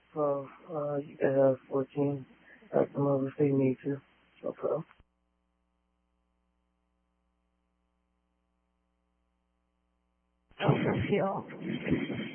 So you can have 14 customers if they need to. Okay. Oh,